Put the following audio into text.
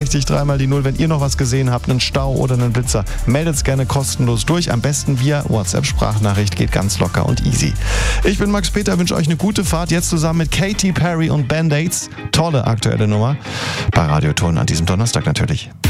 60 3 die 0. Wenn ihr noch was gesehen habt, einen Stau oder einen Blitzer, meldet es gerne kostenlos durch. Am besten via WhatsApp-Sprachnachricht, geht ganz locker und easy. Ich bin Max Peter, wünsche euch eine gute Fahrt. Jetzt zusammen mit Katy Perry und Band-Aids. Tolle aktuelle Nummer. Bei Radio Ton an diesem Donnerstag natürlich.